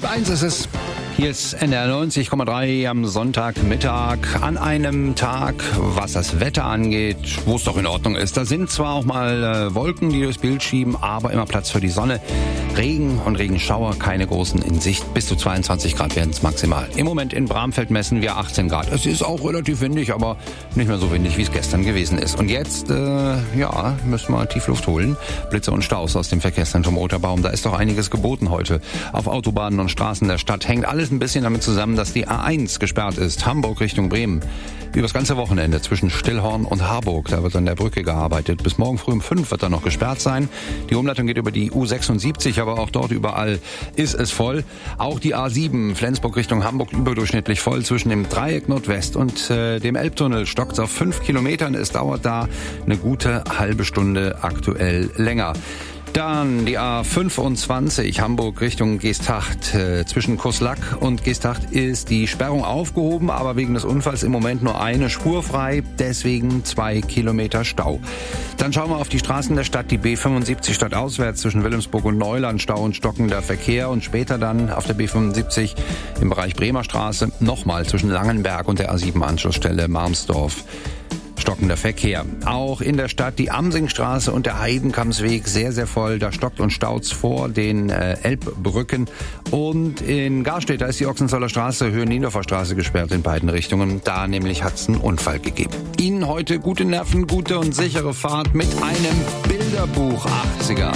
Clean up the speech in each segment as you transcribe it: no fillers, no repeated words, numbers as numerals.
8:01 ist es. Hier ist NDR 90,3 am Sonntagmittag. An einem Tag, was das Wetter angeht, wo es doch in Ordnung ist. Da sind zwar auch mal Wolken, die durchs Bild schieben, aber immer Platz für die Sonne. Regen und Regenschauer, keine großen in Sicht. Bis zu 22 Grad werden es maximal. Im Moment in Bramfeld messen wir 18 Grad. Es ist auch relativ windig, aber nicht mehr so windig, wie es gestern gewesen ist. Und jetzt, müssen wir Tiefluft holen. Blitze und Staus aus dem Verkehrszentrum Roterbaum. Da ist doch einiges geboten heute. Auf Autobahnen und Straßen der Stadt hängt alles ein bisschen damit zusammen, dass die A1 gesperrt ist. Hamburg Richtung Bremen. Über das ganze Wochenende zwischen Stillhorn und Harburg. Da wird an der Brücke gearbeitet. Bis morgen früh um 5 wird er noch gesperrt sein. Die Umleitung geht über die U76, aber auch dort überall ist es voll. Auch die A7 Flensburg Richtung Hamburg überdurchschnittlich voll. Zwischen dem Dreieck Nordwest und dem Elbtunnel stockt es auf 5 Kilometern. Es dauert da eine gute halbe Stunde aktuell länger. Dann die A25 Hamburg Richtung Geesthacht. Zwischen Koslack und Geesthacht ist die Sperrung aufgehoben, aber wegen des Unfalls im Moment nur eine Spur frei, deswegen 2 Kilometer Stau. Dann schauen wir auf die Straßen der Stadt, die B75 stadtauswärts zwischen Wilhelmsburg und Neuland, Stau und stockender Verkehr und später dann auf der B75 im Bereich Bremer Straße nochmal zwischen Langenberg und der A7 Anschlussstelle Marmsdorf. Stockender Verkehr. Auch in der Stadt die Amsingstraße und der Heidenkammsweg sehr, sehr voll. Da stockt und staut's vor den Elbbrücken. Und in Garstedt, da ist die Ochsenzoller Straße, Höhe Niendorfer Straße gesperrt in beiden Richtungen. Da nämlich hat's einen Unfall gegeben. Ihnen heute gute Nerven, gute und sichere Fahrt mit einem Bilderbuch 80er.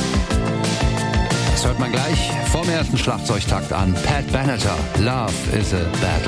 Das hört man gleich vorm ersten Schlagzeugtakt an. Pat Benatar, Love is a Battle.